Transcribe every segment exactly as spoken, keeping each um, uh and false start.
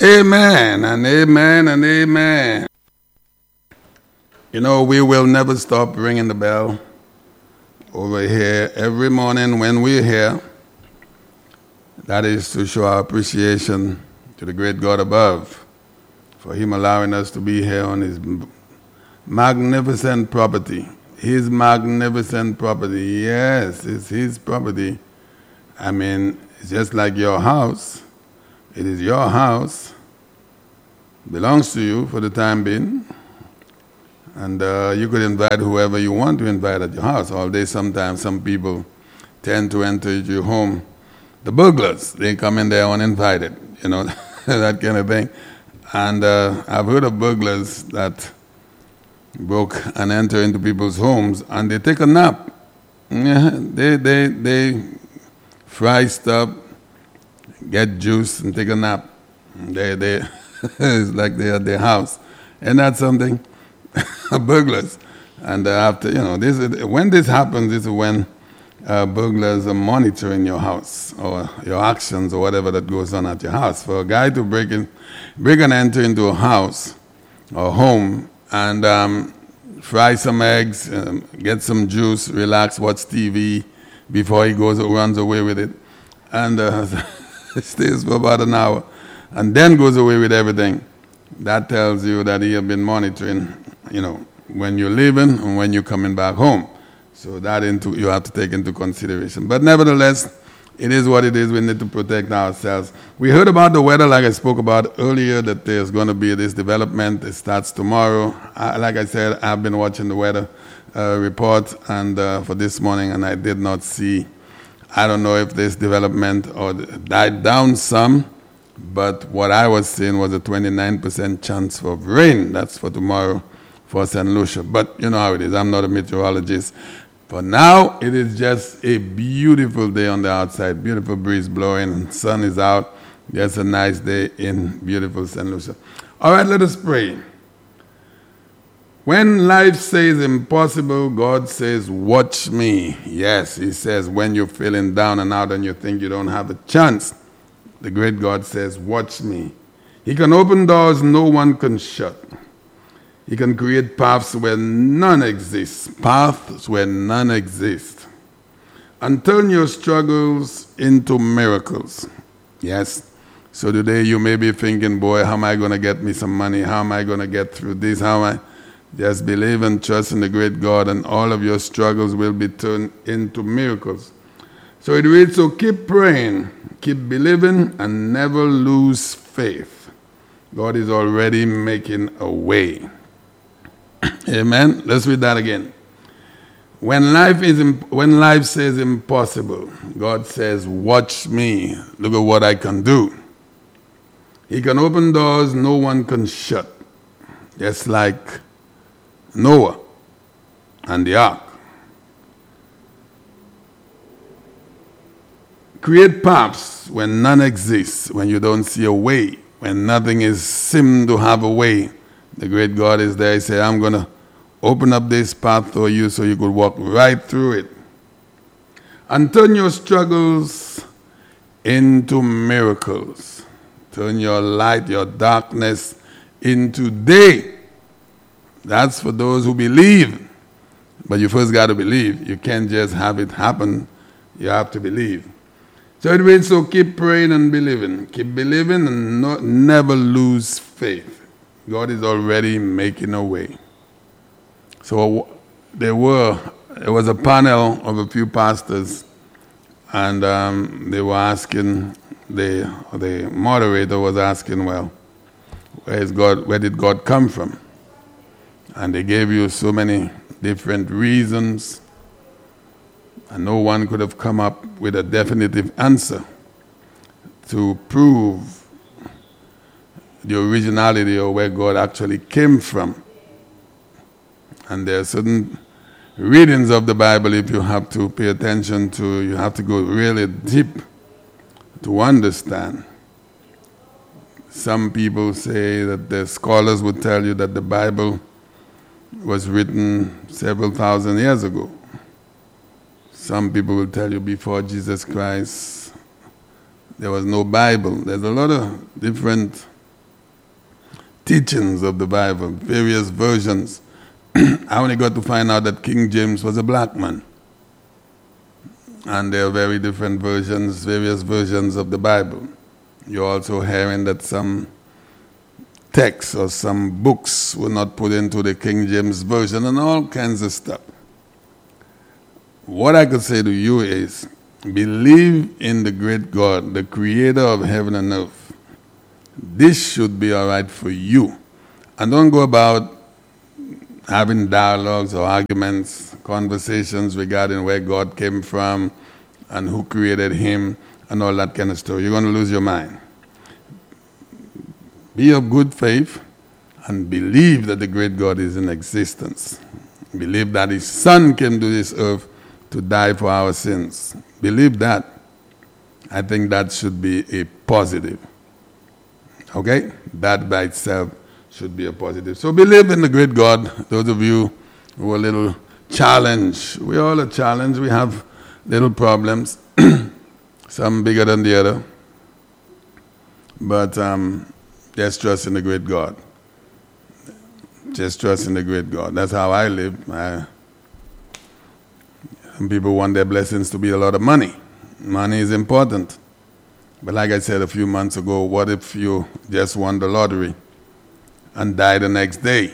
Amen and amen and amen. You know, we will never stop ringing the bell over here every morning when we're here. That is to show our appreciation to the great God above for Him allowing us to be here on His magnificent property. His magnificent property. Yes, it's His property. I mean, it's just like your house. It is your house. Belongs to you for the time being. And uh, you could invite whoever you want to invite at your house. All day sometimes some people tend to enter your home. The burglars, they come in there uninvited, you know, that kind of thing. And uh, I've heard of burglars that broke and enter into people's homes and they take a nap. Yeah, they, they, they fry stuff, get juice and take a nap. They, they, it's like they're at their house. Isn't that something? Burglars. And uh, after, you know, this is, when this happens, this is when uh, burglars are monitoring your house or your actions or whatever that goes on at your house. For a guy to break in, break and enter into a house or home and um, fry some eggs, um, get some juice, relax, watch T V before he goes runs away with it, and uh, stays for about an hour, and then goes away with everything. That tells you that he has been monitoring, you know, when you're leaving and when you're coming back home. So that into you have to take into consideration. But nevertheless, it is what it is. We need to protect ourselves. We heard about the weather, like I spoke about earlier, that there's going to be this development. It starts tomorrow. I, like I said, I've been watching the weather uh, report and uh, for this morning, and I did not see, I don't know if this development or died down some, but what I was seeing was a twenty-nine percent chance of rain. That's for tomorrow for Saint Lucia. But you know how it is. I'm not a meteorologist. For now, it is just a beautiful day on the outside. Beautiful breeze blowing and sun is out. Just a nice day in beautiful Saint Lucia. All right, let us pray. When life says impossible, God says, watch me. Yes, He says when you're feeling down and out and you think you don't have a chance, the great God says, watch me. He can open doors no one can shut. He can create paths where none exist, paths where none exist, and turn your struggles into miracles. Yes. So today you may be thinking, boy, how am I going to get me some money? How am I going to get through this? How am I? Just believe and trust in the great God, and all of your struggles will be turned into miracles. So it reads, so keep praying, keep believing, and never lose faith. God is already making a way. Amen. Let's read that again. When life is imp- when life says impossible, God says, watch me. Look at what I can do. He can open doors no one can shut. Just like Noah and the ark. Create paths when none exists, when you don't see a way, when nothing is seemed to have a way. The great God is there. He said, I'm going to open up this path for you so you could walk right through it. And turn your struggles into miracles. Turn your light, your darkness into day. That's for those who believe. But you first got to believe. You can't just have it happen. You have to believe. So it means, so keep praying and believing. Keep believing and not, never lose faith. God is already making a way. So there were, there was a panel of a few pastors, and um, they were asking, the the moderator was asking, well, where is God? Where did God come from? And they gave you so many different reasons, and no one could have come up with a definitive answer to prove the originality of where God actually came from. And there are certain readings of the Bible, if you have to pay attention to, you have to go really deep to understand. Some people say that the scholars would tell you that the Bible was written several thousand years ago. Some people will tell you before Jesus Christ there was no Bible. There's a lot of different teachings of the Bible, various versions. I only got to find out that King James was a black man. And there are very different versions, various versions of the Bible. You're also hearing that some texts or some books were not put into the King James Version and all kinds of stuff. What I could say to you is, believe in the great God, the creator of heaven and earth. This should be all right for you. And don't go about having dialogues or arguments, conversations regarding where God came from and who created him and all that kind of stuff. You're going to lose your mind. Be of good faith and believe that the great God is in existence. Believe that his son came to this earth to die for our sins. Believe that. I think that should be a positive. Okay? That by itself should be a positive. So believe in the great God. Those of you who are a little challenged, we all are challenged. We have little problems, some bigger than the other. But um, just trust in the great God. Just trust in the great God. That's how I live. I, some people want their blessings to be a lot of money. Money is important. But like I said a few months ago, what if you just won the lottery and die the next day?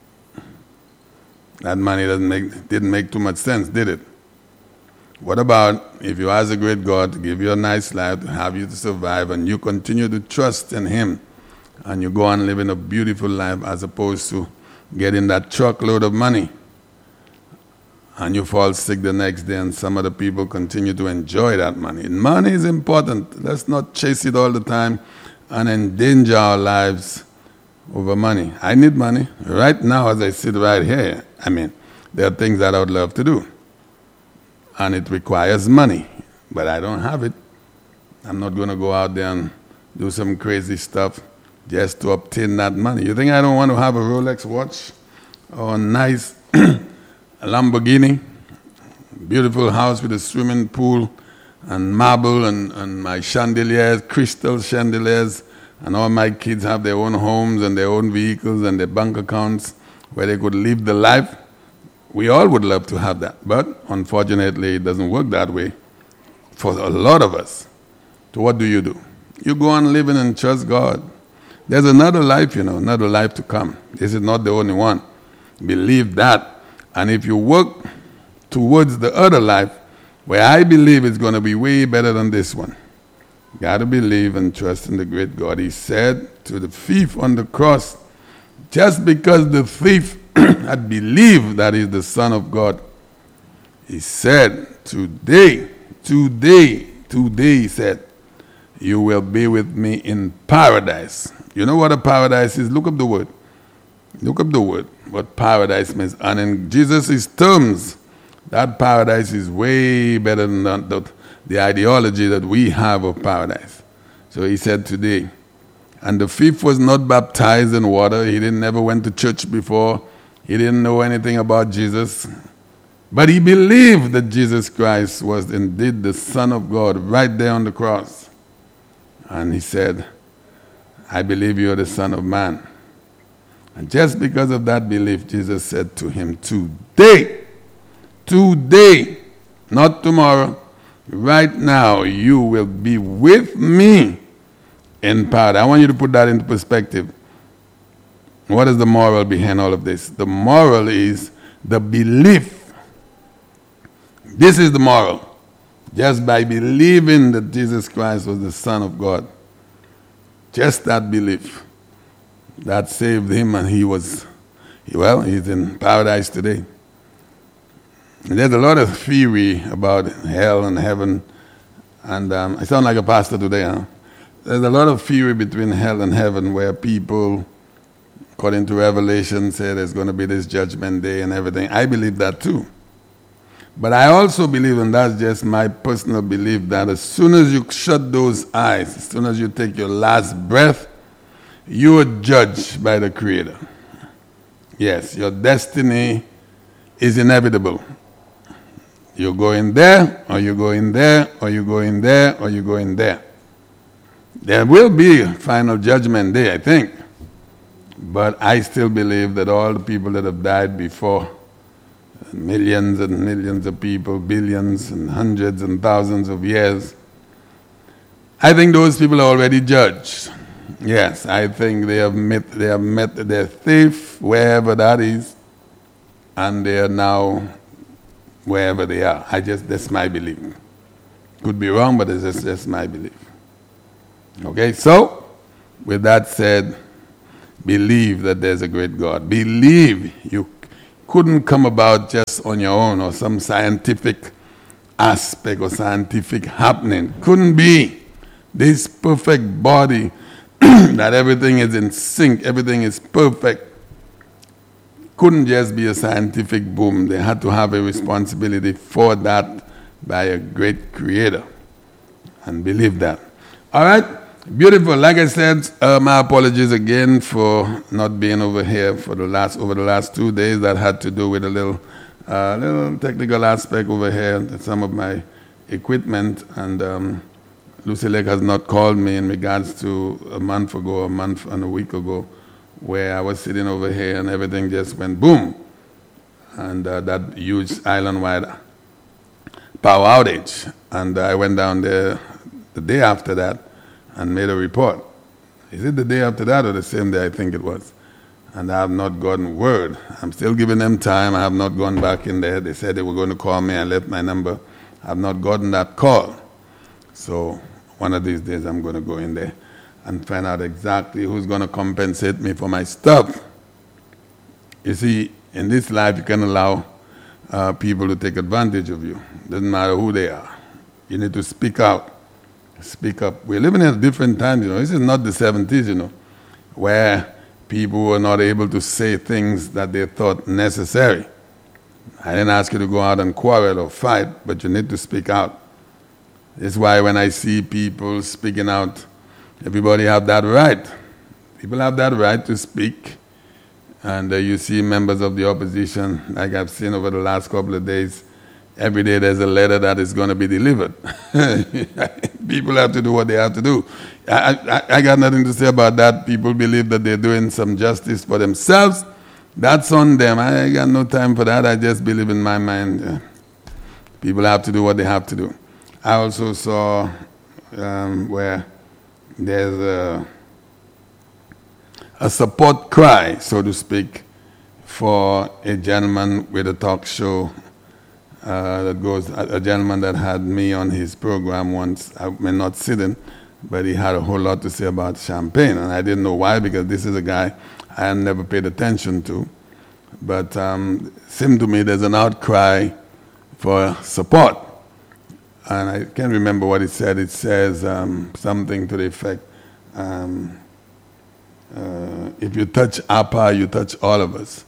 That money doesn't make, didn't make too much sense, did it? What about if you ask the great God to give you a nice life, to have you to survive, and you continue to trust in him, and you go on living a beautiful life as opposed to getting that truckload of money, and you fall sick the next day, and some other people continue to enjoy that money. Money is important. Let's not chase it all the time and endanger our lives over money. I need money. Right now, as I sit right here, I mean, there are things that I would love to do. And it requires money. But I don't have it. I'm not going to go out there and do some crazy stuff just to obtain that money. You think I don't want to have a Rolex watch or a nice Lamborghini, beautiful house with a swimming pool and marble and, and my chandeliers, crystal chandeliers, and all my kids have their own homes and their own vehicles and their bank accounts where they could live the life? We all would love to have that, but unfortunately it doesn't work that way for a lot of us. So what do you do? You go on living and trust God. There's another life, you know, another life to come. This is not the only one. Believe that. And if you work towards the other life, where I believe it's going to be way better than this one, you got to believe and trust in the great God. He said to the thief on the cross, just because the thief had believed that he's the Son of God, he said, today, today, today, he said, you will be with me in paradise. You know what a paradise is? Look up the word. Look up the word, what paradise means. And in Jesus' terms, that paradise is way better than the, the, the ideology that we have of paradise. So he said today, and the thief was not baptized in water. He didn't never went to church before. He didn't know anything about Jesus. But he believed that Jesus Christ was indeed the Son of God right there on the cross. And he said, I believe you are the Son of Man. And just because of that belief, Jesus said to him, today, today, not tomorrow, right now, you will be with me in paradise. I want you to put that into perspective. What is the moral behind all of this? The moral is the belief. This is the moral. Just by believing that Jesus Christ was the Son of God, just that belief, that saved him, and he was, well, he's in paradise today. And there's a lot of theory about hell and heaven, and um, I sound like a pastor today, huh? There's a lot of theory between hell and heaven where people, according to Revelation, say there's going to be this judgment day and everything. I believe that too. But I also believe, and that's just my personal belief, that as soon as you shut those eyes, as soon as you take your last breath, you are judged by the Creator. Yes, your destiny is inevitable. You go in there, or you go in there, or you go in there, or you go in there. There will be a final judgment day, I think. But I still believe that all the people that have died before, millions and millions of people, billions and hundreds and thousands of years, I think those people are already judged. Yes, I think they have met, they have met their thief, wherever that is, and they are now wherever they are. I just, that's my belief. Could be wrong, but it's just, just my belief. Okay, so, with that said, believe that there's a great God. Believe you couldn't come about just on your own or some scientific aspect or scientific happening. Couldn't be. This perfect body, that everything is in sync, everything is perfect, couldn't just be a scientific boom. They had to have a responsibility for that by a great creator. And believe that. All right? Beautiful. Like I said, uh, my apologies again for not being over here for the last over the last two days. That had to do with a little, uh, little technical aspect over here. Some of my equipment, and um, Lucy Lake has not called me in regards to a month ago, a month and a week ago, where I was sitting over here and everything just went boom, and uh, that huge island-wide power outage, and I went down there the day after that and made a report. Is it the day after that or the same day? I think it was. And I have not gotten word. I'm still giving them time. I have not gone back in there. They said they were going to call me. I left my number. I have not gotten that call. So one of these days I'm going to go in there and find out exactly who's going to compensate me for my stuff. You see, in this life you can allow uh, people to take advantage of you. Doesn't matter who they are. You need to speak out. Speak up. We're living in a different time, you know. This is not the seventies, you know, where people were not able to say things that they thought necessary. I didn't ask you to go out and quarrel or fight, but you need to speak out. That's why when I see people speaking out, everybody have that right. People have that right to speak. And uh, you see members of the opposition, like I've seen over the last couple of days, every day there's a letter that is going to be delivered. People have to do what they have to do. I, I, I got nothing to say about that. People believe that they're doing some justice for themselves. That's on them. I got no time for that. I just believe in my mind. Uh, people have to do what they have to do. I also saw um, where there's a, a support cry, so to speak, for a gentleman with a talk show Uh, that goes, a, a gentleman that had me on his program once. I may not sit in, but he had a whole lot to say about champagne, and I didn't know why, because this is a guy I had never paid attention to. But um, it seemed to me there's an outcry for support, and I can't remember what it said. It says um, something to the effect, um, uh, if you touch APA, you touch all of us.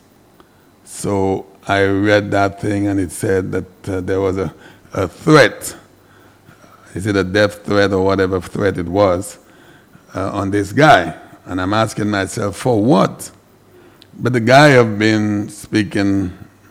So I read that thing, and it said that uh, there was a, a threat, is it a death threat or whatever threat it was, uh, on this guy. And I'm asking myself, for what? But the guy have been speaking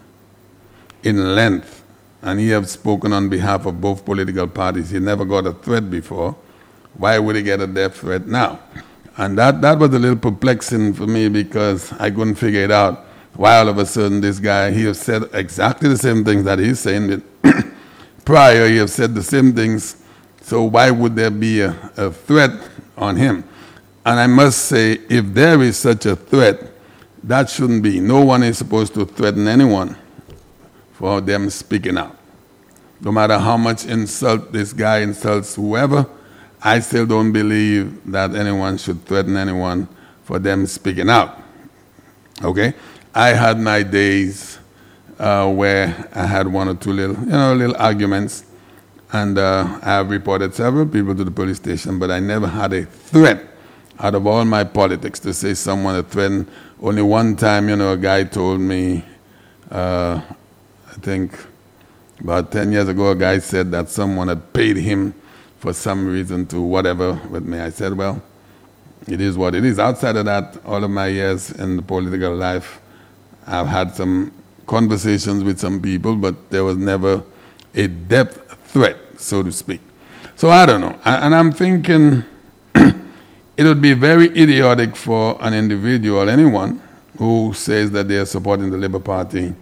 in length, and he have spoken on behalf of both political parties. He never got a threat before. Why would he get a death threat now? And that, that was a little perplexing for me, because I couldn't figure it out. Why all of a sudden this guy, he has said exactly the same things that he's saying. Prior, he has said the same things, so why would there be a, a threat on him? And I must say, if there is such a threat, that shouldn't be. No one is supposed to threaten anyone for them speaking out. No matter how much insult this guy insults whoever, I still don't believe that anyone should threaten anyone for them speaking out. Okay? I had my days uh, where I had one or two little, you know, little arguments, and uh, I have reported several people to the police station, but I never had a threat out of all my politics to say someone had threatened. Only one time, you know, a guy told me, uh, I think about ten years ago, a guy said that someone had paid him for some reason to whatever with me. I said, well, it is what it is. Outside of that, all of my years in the political life, I've had some conversations with some people, but there was never a depth threat, so to speak. So I don't know. And I'm thinking, it would be very idiotic for an individual, anyone who says that they are supporting the Labour Party,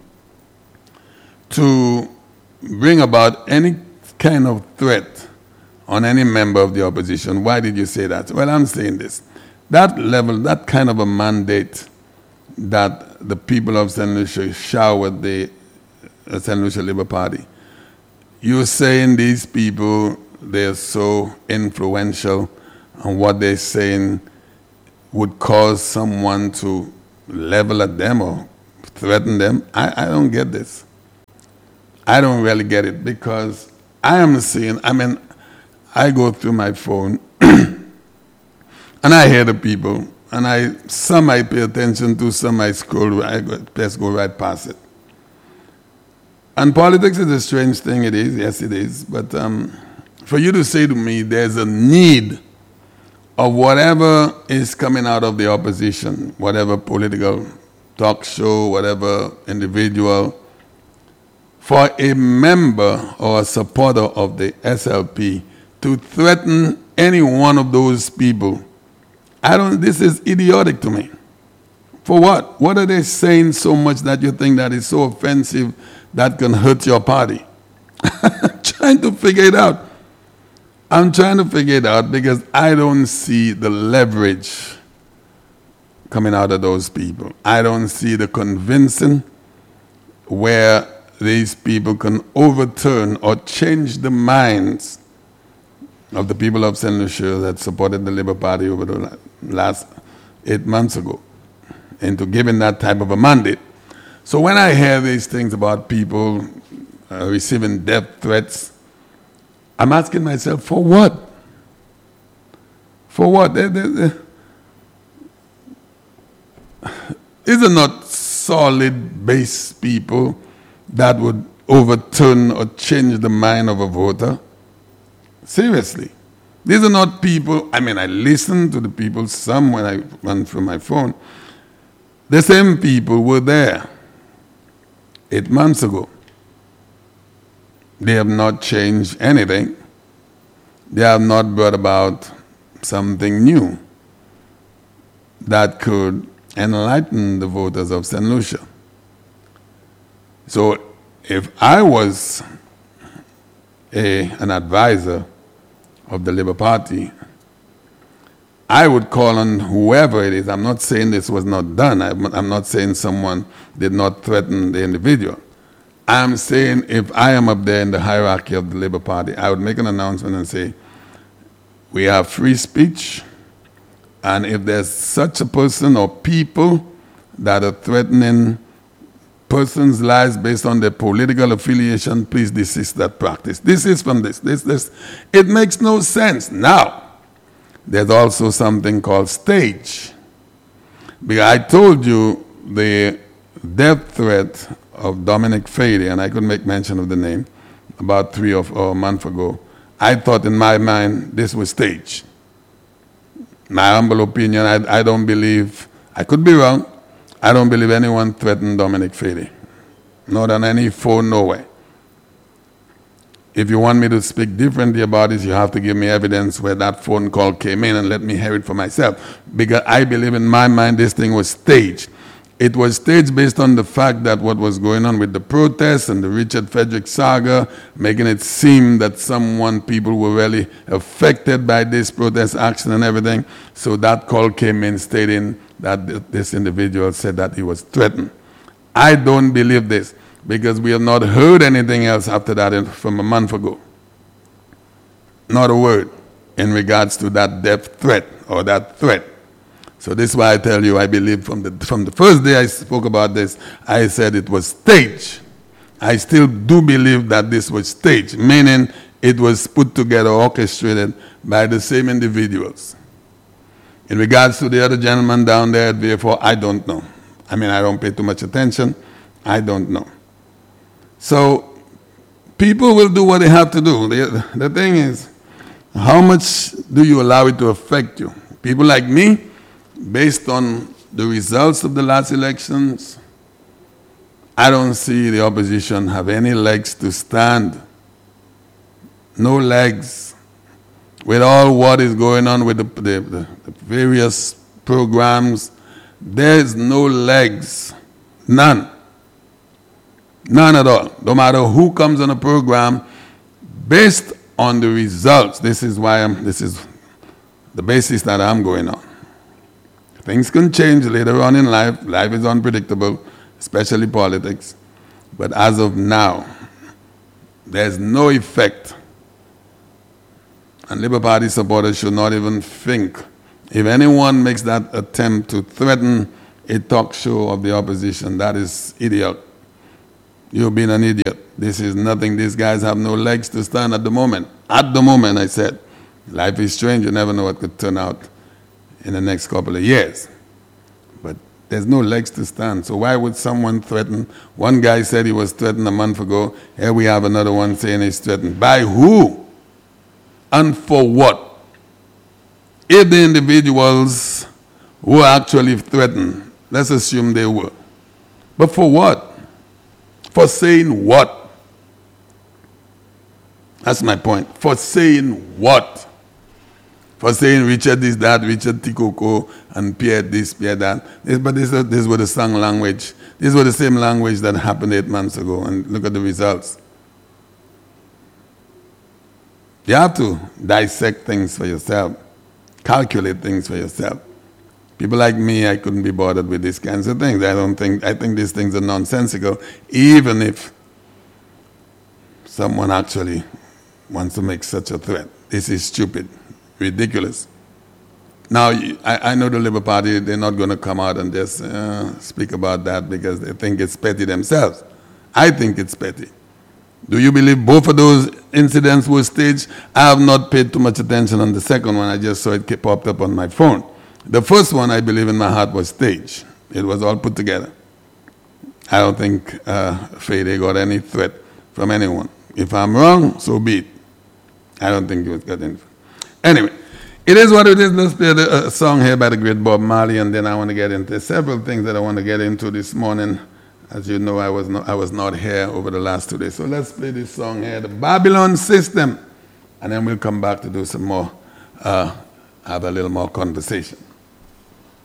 to bring about any kind of threat on any member of the opposition. Why did you say that? Well, I'm saying this. That level, that kind of a mandate that the people of Saint Lucia showered the uh, Saint Lucia Labour Party, you're saying these people, they're so influential, and what they're saying would cause someone to level at them or threaten them. I, I don't get this. I don't really get it, because I am seeing, I mean, I go through my phone and I hear the people, and I some I pay attention to, some I scroll, I go, just go right past it. And politics is a strange thing, it is, yes it is, but um, for you to say to me there's a need of whatever is coming out of the opposition, whatever political talk show, whatever individual, for a member or a supporter of the S L P to threaten any one of those people, I don't, this is idiotic to me. For what? What are they saying so much that you think that is so offensive that can hurt your party? I'm trying to figure it out. I'm trying to figure it out because I don't see the leverage coming out of those people. I don't see the convincing where these people can overturn or change the minds of the people of Saint Lucia that supported the Labour Party over the last eight months ago into giving that type of a mandate. So when I hear these things about people uh, receiving death threats, I'm asking myself, for what? For what? They, they, they, is it not solid base people that would overturn or change the mind of a voter? Seriously. These are not people, I mean, I listen to the people, some when I run through my phone. The same people were there eight months ago. They have not changed anything. They have not brought about something new that could enlighten the voters of Saint Lucia. So if I was a, an advisor of the Labour Party, I would call on whoever it is. I'm not saying this was not done. I'm, I'm not saying someone did not threaten the individual. I'm saying if I am up there in the hierarchy of the Labour Party, I would make an announcement and say, we have free speech, and if there's such a person or people that are threatening persons' lives based on their political affiliation, please desist that practice. This is from this, this, this. It makes no sense. Now, there's also something called stage. Because I told you the death threat of Dominic Fady, and I could make mention of the name, about three or four months ago. I thought in my mind this was staged. My humble opinion, I, I don't believe, I could be wrong, I don't believe anyone threatened Dominic Fady. Not on any phone, nowhere. If you want me to speak differently about this, you have to give me evidence where that phone call came in and let me hear it for myself. Because I believe in my mind this thing was staged. It was staged based on the fact that what was going on with the protests and the Richard Frederick saga, making it seem that someone, people were really affected by this protest action and everything. So that call came in stating that this individual said that he was threatened. I don't believe this because we have not heard anything else after that from a month ago. Not a word in regards to that death threat or that threat. So this is why I tell you, I believe from the, from the first day I spoke about this, I said it was staged. I still do believe that this was staged, meaning it was put together, orchestrated by the same individuals. In regards to the other gentleman down there, therefore, I don't know. I mean, I don't pay too much attention. I don't know. So people will do what they have to do. The, the thing is, how much do you allow it to affect you? People like me, based on the results of the last elections, I don't see the opposition have any legs to stand. No legs. with all what is going on with the, the, the, the various programs, there's no legs. None. None at all. No matter who comes on a program, based on the results, this is why I'm, this is the basis that I'm going on. Things can change later on in life. Life is unpredictable, especially politics. But as of now, there's no effect. And Labour Party supporters should not even think. If anyone makes that attempt to threaten a talk show of the opposition, that is idiot. You've been an idiot. This is nothing. These guys have no legs to stand at the moment. At the moment, I said. Life is strange. You never know what could turn out in the next couple of years. But there's no legs to stand. So why would someone threaten? One guy said he was threatened a month ago. Here we have another one saying he's threatened. By who? And for what? If the individuals were actually threatened, let's assume they were. But for what? For saying what? That's my point. For saying what? For saying Richard this, that, Richard Tikoko, and Pierre this, Pierre that. This, but this, this was the slang language. This was the same language that happened eight months ago, and look at the results. You have to dissect things for yourself, calculate things for yourself. People like me, I couldn't be bothered with these kinds of things. I don't think, I think these things are nonsensical, even if someone actually wants to make such a threat. This is stupid, ridiculous. Now, I, I know the Labour Party, they're not going to come out and just uh, speak about that because they think it's petty themselves. I think it's petty. Do you believe both of those incidents were staged? I have not paid too much attention on the second one. I just saw it popped up on my phone. The first one, I believe in my heart, was staged. It was all put together. I don't think uh, Fede got any threat from anyone. If I'm wrong, so be it. I don't think he was got any. Anyway, it is what it is. Let's play a song here by the great Bob Marley, and then I want to get into several things that I want to get into this morning. As you know, I was not, I was not here over the last two days. So let's play this song here, the Babylon System, and then we'll come back to do some more, uh, have a little more conversation.